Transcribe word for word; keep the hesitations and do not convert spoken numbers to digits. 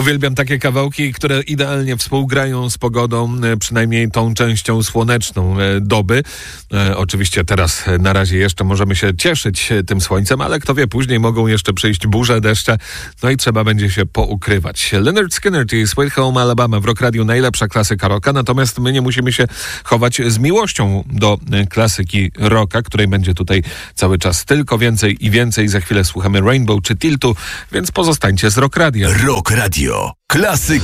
Uwielbiam takie kawałki, które idealnie współgrają z pogodą, przynajmniej tą częścią słoneczną doby. E, oczywiście teraz na razie jeszcze możemy się cieszyć tym słońcem, ale kto wie, później mogą jeszcze przyjść burze, deszcze, no i trzeba będzie się poukrywać. Lynyrd Skynyrd i Sweet Home Alabama w Rock Radio, najlepsza klasyka rocka, natomiast my nie musimy się chować z miłością do klasyki rocka, której będzie tutaj cały czas tylko więcej i więcej. Za chwilę słuchamy Rainbow czy Tiltu, więc pozostańcie z Rock Radio. Rock Radio. Klasyk